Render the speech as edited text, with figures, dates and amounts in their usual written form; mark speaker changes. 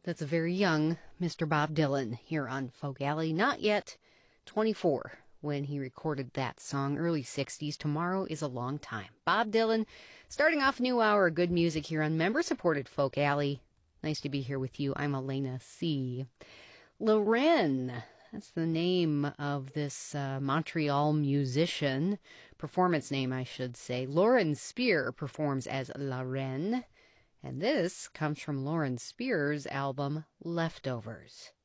Speaker 1: That's a very young Mr. Bob Dylan here on Folk Alley. Not yet 24 when he recorded that song, early 60s. Tomorrow is a long time. Bob Dylan, starting off a new hour of good music here on member-supported Folk Alley. Nice to be here with you. I'm Elena C. Loren, that's the name of this Montreal musician, performance name, I should say. Lauren Spear performs as La Reine, and this comes from Lauren Spear's album Leftovers.